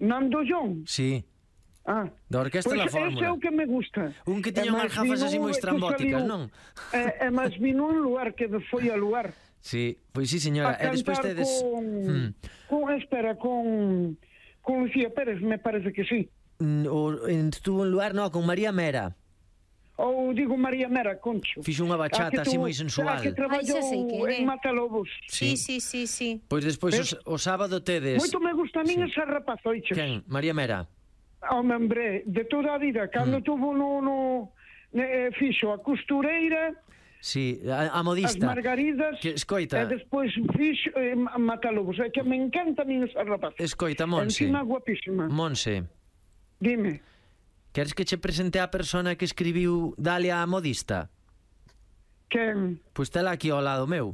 Nando John? Sí. Da Orquestra La Pois ese é Fórmula. o que me gusta. Un que tiña unhas gafas así moi estrambóticas, non? E máis vino un lugar que foi a lugar. Sí, pois sí, señora. A E despois cantar tedes... con Lucía Pérez, me parece que sí. Estuvo en lugar, non, con María Mera. Ou digo María Mera, Concho. Fixo unha bachata así moi sensual. A que traballou en Matalobos. Sí. Pois despois o sábado tedes... Moito me gusta a min esa rapaz, oiches. Quen? María Mera? Hombre, de toda a vida, cando tuvo fixo a costureira, sí, a modista, as margaridas, que, escoita, e despois fixo Matalobos. É que me encanta a min esa rapaz. Escoita, Monse. Encima guapísima. Monse. Dime. Queres que che presente a persona que escribiu Dalia a modista? Quen? Pois tela aquí ao lado meu.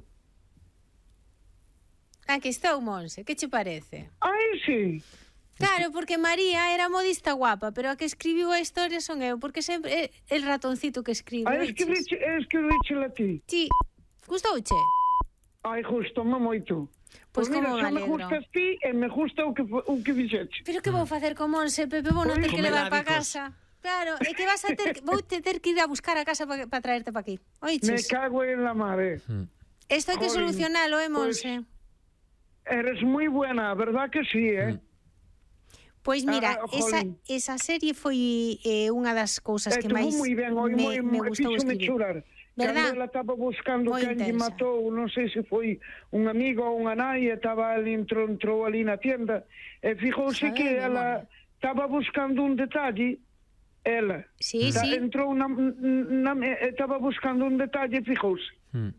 Aquí estou, Monse, que che parece? Sí. Claro, porque María era modista guapa, pero a que escribiu a historia son eu, porque sempre é el ratoncito que escribe. Escribiche a ti? Sí. Gustouche? Gustoume moito. Pois como mira, me alegro. Me gustas ti e me gusta o que fixeche. Pero que vou facer con Monse, Pepe? Vou non ter que levar para casa. Claro, é que vas a ter vou ter que ir a buscar a casa para traerte para aquí. Oiches? Me cago en la madre. Isto hai que solucionalo, Monse? Eres moi buena, a verdad que sí, Pois mira, esa serie foi unha das cousas que máis me gustou escribir. Verdad? Cando ela estaba buscando quen lle matou, non sei se foi un amigo ou unha nai, estaba ali, entrou ali na tienda, e fijouse que ela estaba buscando un detalle, ela. Sí. Entrou estaba buscando un detalle, fijouse.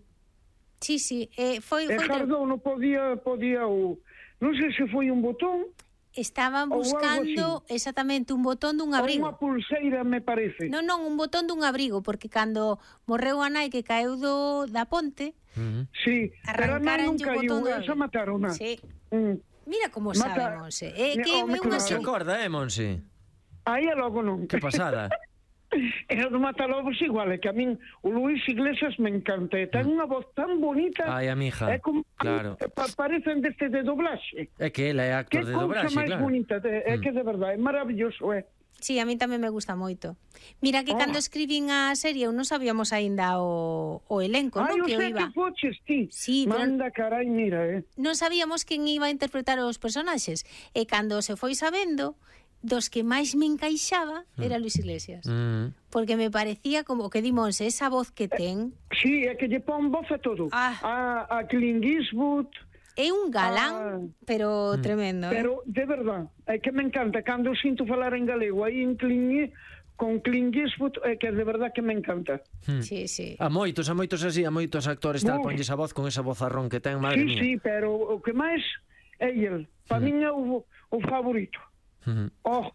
Sí, foi... E Jardou non podía non sei se foi un botón. Estaban buscando exactamente un botón dun abrigo. Ou unha pulseira, me parece. Non, un botón dun abrigo, porque cando morreu a nai que caeu da ponte, arrancaranlle o botón do abrigo. Esa mataron. Sí. Mira como sabe, Monse. Non se acorda, Monse? Aí é logo non. Que pasada. E o do Matalobos igual, é que a min o Luís Iglesias me encanta, ten unha voz tan bonita. Ai, amiga, é como, claro. Parecen deste de doblaxe. É que ela é actor de doblaxe, claro. Que cousa máis bonita, é que de verdade, é maravilloso, Sí, a mí tamén me gusta moito. Mira que cando escribín a serie eu non sabíamos aínda o elenco, non? Que iba. Que foches ti. Sí, manda carai, mira, Non sabíamos quen iba a interpretar os personaxes. E cando se foi sabendo, dos que máis me encaixaba era Luís Iglesias. Porque me parecía como que di Monse, esa voz que ten. Sí, é que lle pon voz a todo. A Clint Eastwood. É un galán, pero tremendo. Pero, de verdade, é que me encanta. Cando sinto falar en galego, aí en con Clint Eastwood, é que de verdade que me encanta. Sí. A moitos así, a moitos actores tal, ponlles a voz con esa vozarrón que ten, madre mía. Sí, pero o que máis é el. Para min é o favorito. Non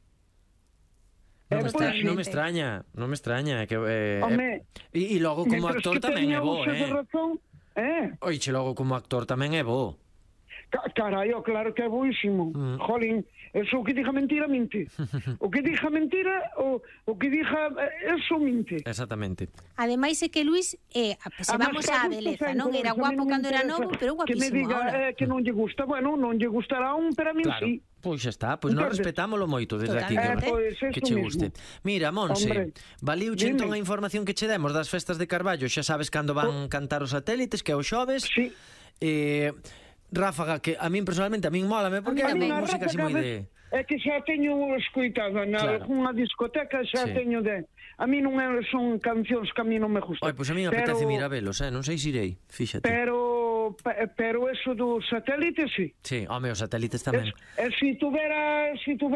me extraña que e logo como actor tamén é bo, Oiche, logo como actor tamén é bo. Carai, claro que é boísimo. Jolín, eso o que diga mentira, minte. O que diga mentira, o que diga eso, minte. Exactamente. Ademais é que Luís se vamos á beleza, non? Era guapo cando era novo, pero guapísimo. Que me diga que non lle gusta, bueno, non lle gustará pero a mí sí. Pois xa está, pois non respetámolo moito desde aquí que che guste. Mira, Monse, valiuche entón a información que che demos das festas de Carballo, xa sabes cando van cantar os satélites, que é o xoves. Sí. Ráfaga, que a min personalmente, a min mólame, porque é música así moi de... É que xa teño escoitada nalgúna discoteca, xa teño de... A mí non son cancións que a mí non me gustan. Pois a mí apetece mirabelos, non sei se irei, fíxate. Pero eso dos satélites, sí. Sí, home, os satélites tamén. Se tuvera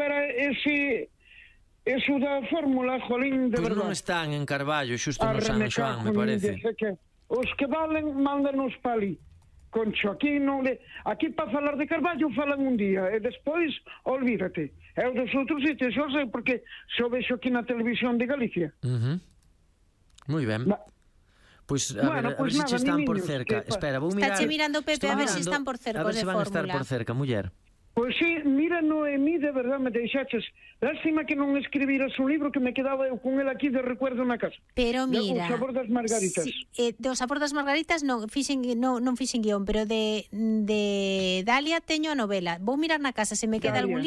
eso da fórmula, jolín, de verdade. Pois non están en Carballo, xusto no San Xoán, me parece. Os que valen, mándanos pa ali. Concho, aquí para falar de Carballo falan un día e despois olvídate. E o dos outros sitios eu sei porque xo vexo aquí na televisión de Galicia. Moi ben. Pois a ver se che están por cerca. Espera, vou mirar. Está che mirando Pepe a ver se están por cerca os de Fórmula. A ver se van a estar por cerca, muller. Pois sí, mira, Noemí, de verdade me deixaches. Lástima que non escribiras un libro que me quedaba eu con el aquí de recuerdo na casa. Pero mira, O sabor das margaritas. Do sabor das margaritas non fixen guión, pero de Dalia teño a novela. Vou mirar na casa se me queda algún libro.